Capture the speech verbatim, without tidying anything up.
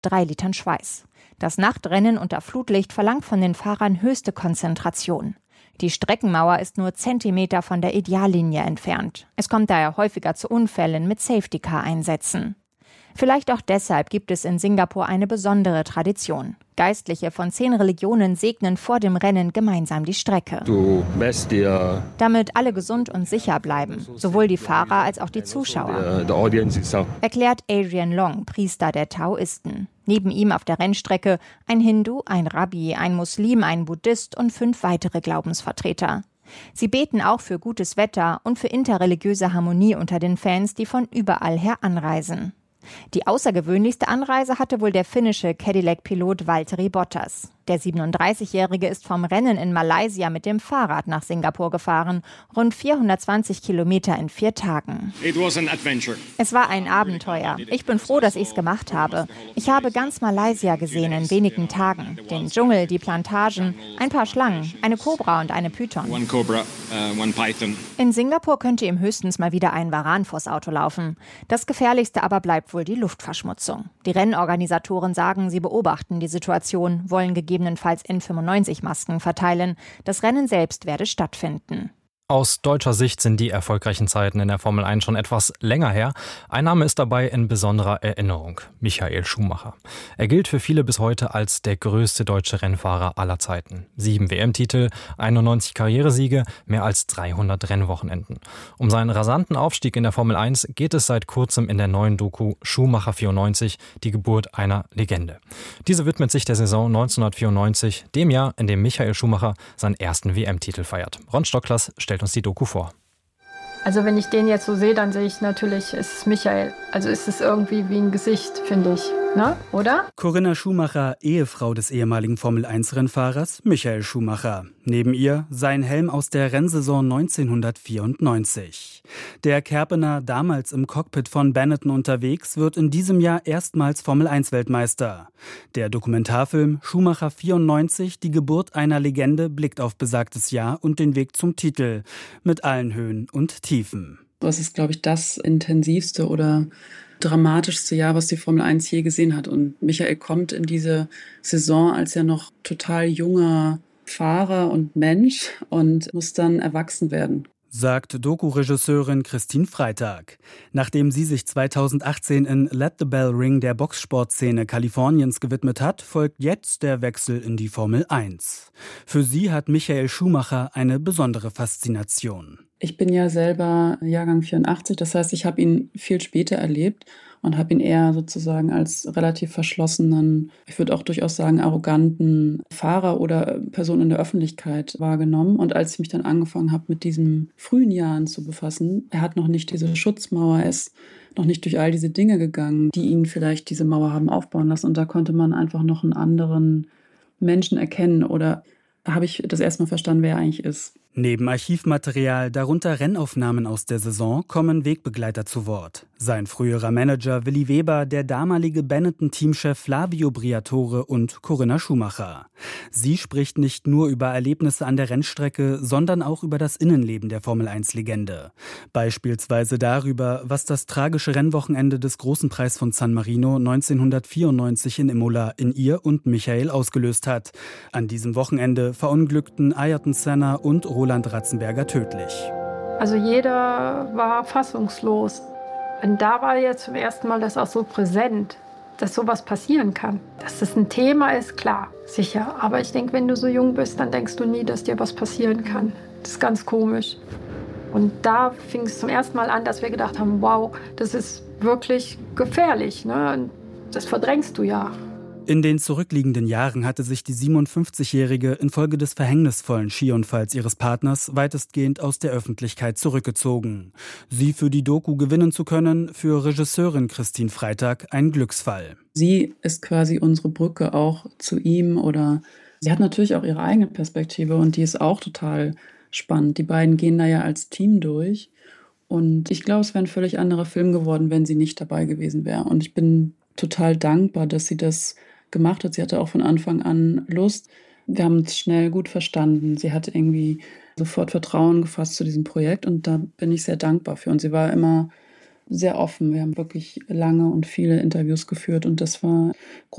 drei Litern Schweiß. Das Nachtrennen unter Flutlicht verlangt von den Fahrern höchste Konzentration. Die Streckenmauer ist nur Zentimeter von der Ideallinie entfernt. Es kommt daher häufiger zu Unfällen mit Safety-Car-Einsätzen. Vielleicht auch deshalb gibt es in Singapur eine besondere Tradition. Geistliche von zehn Religionen segnen vor dem Rennen gemeinsam die Strecke. Damit alle gesund und sicher bleiben, sowohl die Fahrer als auch die Zuschauer. Erklärt Adrian Long, Priester der Taoisten. Neben ihm auf der Rennstrecke ein Hindu, ein Rabbi, ein Muslim, ein Buddhist und fünf weitere Glaubensvertreter. Sie beten auch für gutes Wetter und für interreligiöse Harmonie unter den Fans, die von überall her anreisen. Die außergewöhnlichste Anreise hatte wohl der finnische Cadillac-Pilot Valtteri Bottas. Der siebenunddreißigjährige ist vom Rennen in Malaysia mit dem Fahrrad nach Singapur gefahren, rund vierhundertzwanzig Kilometer in vier Tagen. Es war ein Abenteuer. Ich bin froh, dass ich es gemacht habe. Ich habe ganz Malaysia gesehen in wenigen Tagen. Den Dschungel, die Plantagen, ein paar Schlangen, eine Kobra und eine Python. In Singapur könnte ihm höchstens mal wieder ein Varan vors Auto laufen. Das Gefährlichste aber bleibt wohl die Luftverschmutzung. Die Rennorganisatoren sagen, sie beobachten die Situation, wollen gegebenenfalls N fünfundneunzig Masken verteilen. Das Rennen selbst werde stattfinden. Aus deutscher Sicht sind die erfolgreichen Zeiten in der Formel eins schon etwas länger her. Ein Name ist dabei in besonderer Erinnerung: Michael Schumacher. Er gilt für viele bis heute als der größte deutsche Rennfahrer aller Zeiten. Sieben W M-Titel, einundneunzig Karrieresiege, mehr als dreihundert Rennwochenenden. Um seinen rasanten Aufstieg in der Formel eins geht es seit kurzem in der neuen Doku Schumacher vierundneunzig, die Geburt einer Legende. Diese widmet sich der Saison neunzehnhundertvierundneunzig, dem Jahr, in dem Michael Schumacher seinen ersten W M-Titel feiert. Ron Stocklers stellt uns die Doku vor. Also wenn ich den jetzt so sehe, dann sehe ich natürlich, es ist Michael. Also ist es irgendwie wie ein Gesicht, finde ich. Ne? Oder? Corinna Schumacher, Ehefrau des ehemaligen Formel eins Rennfahrers Michael Schumacher. Neben ihr sein Helm aus der Rennsaison neunzehnhundertvierundneunzig. Der Kerpener, damals im Cockpit von Benetton unterwegs, wird in diesem Jahr erstmals Formel eins Weltmeister. Der Dokumentarfilm Schumacher vierundneunzig, die Geburt einer Legende, blickt auf besagtes Jahr und den Weg zum Titel. Mit allen Höhen und Tiefen. Das ist, glaube ich, das intensivste oder dramatischste Jahr, was die Formel eins je gesehen hat. Und Michael kommt in diese Saison als ja noch total junger Fahrer und Mensch und muss dann erwachsen werden. Sagt Doku-Regisseurin Christine Freitag. Nachdem sie sich zweitausendachtzehn in Let the Bell Ring der Boxsportszene Kaliforniens gewidmet hat, folgt jetzt der Wechsel in die Formel eins. Für sie hat Michael Schumacher eine besondere Faszination. Ich bin ja selber Jahrgang vierundachtzig, das heißt, ich habe ihn viel später erlebt und habe ihn eher sozusagen als relativ verschlossenen, ich würde auch durchaus sagen arroganten Fahrer oder Person in der Öffentlichkeit wahrgenommen. Und als ich mich dann angefangen habe, mit diesen frühen Jahren zu befassen, er hat noch nicht diese Schutzmauer, er ist noch nicht durch all diese Dinge gegangen, die ihn vielleicht diese Mauer haben aufbauen lassen. Und da konnte man einfach noch einen anderen Menschen erkennen oder habe ich das erstmal verstanden, wer er eigentlich ist. Neben Archivmaterial, darunter Rennaufnahmen aus der Saison, kommen Wegbegleiter zu Wort. Sein früherer Manager Willi Weber, der damalige Benetton-Teamchef Flavio Briatore und Corinna Schumacher. Sie spricht nicht nur über Erlebnisse an der Rennstrecke, sondern auch über das Innenleben der Formel eins Legende. Beispielsweise darüber, was das tragische Rennwochenende des Großen Preis von San Marino neunzehnhundertvierundneunzig in Imola in ihr und Michael ausgelöst hat. An diesem Wochenende verunglückten Ayrton Senna und Roland Ratzenberger tödlich. Also jeder war fassungslos. Und da war ja zum ersten Mal das auch so präsent, dass sowas passieren kann. Dass das ein Thema ist, klar, sicher. Aber ich denke, wenn du so jung bist, dann denkst du nie, dass dir was passieren kann. Das ist ganz komisch. Und da fing es zum ersten Mal an, dass wir gedacht haben, wow, das ist wirklich gefährlich. Ne? Und das verdrängst du ja. In den zurückliegenden Jahren hatte sich die siebenundfünfzigjährige infolge des verhängnisvollen Skiunfalls ihres Partners weitestgehend aus der Öffentlichkeit zurückgezogen. Sie für die Doku gewinnen zu können, für Regisseurin Christine Freitag ein Glücksfall. Sie ist quasi unsere Brücke auch zu ihm oder sie hat natürlich auch ihre eigene Perspektive und die ist auch total spannend. Die beiden gehen da ja als Team durch und ich glaube, es wäre ein völlig anderer Film geworden, wenn sie nicht dabei gewesen wäre. Und ich bin total dankbar, dass sie das gemacht hat. Sie hatte auch von Anfang an Lust. Wir haben uns schnell gut verstanden. Sie hat irgendwie sofort Vertrauen gefasst zu diesem Projekt und da bin ich sehr dankbar für. Und sie war immer sehr offen. Wir haben wirklich lange und viele Interviews geführt und das war